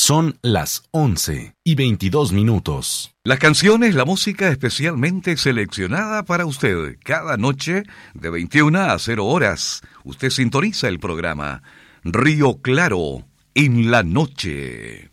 Son las 11:22. Las canciones, la música especialmente seleccionada para usted. Cada noche de 21 a 0 horas. Usted sintoniza el programa Río Claro en la noche.